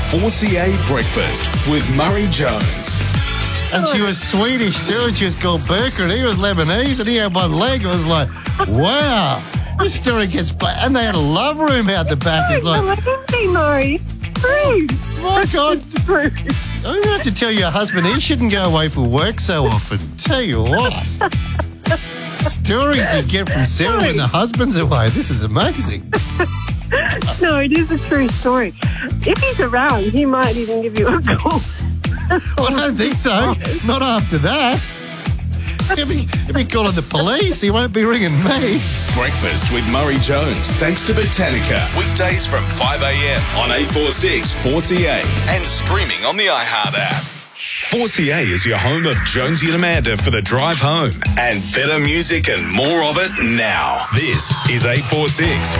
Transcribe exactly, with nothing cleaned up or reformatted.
four C A Breakfast with Murray Jones. And she was Swedish too, and she was called Burker, and he was Lebanese, and he had one leg. It was like, wow, this story gets back. And they had a love room out the back. It's like, Hey, Murray. Rude. my God. Rude. I'm going to have to tell your husband he shouldn't go away for work so often. Tell you what. Stories you get from Sarah when the husband's away. This is amazing. No, it is a true story. If he's around, he might even give you a call. I don't think so. Not after that. He'll be, he'll be calling the police. He won't be ringing me. Breakfast with Murray Jones, thanks to Botanica. Weekdays from five a.m. on eight forty-six four C A and streaming on the iHeart app. four C A is your home of Jonesy and Amanda for the drive home. And better music and more of it now. This is eight forty-six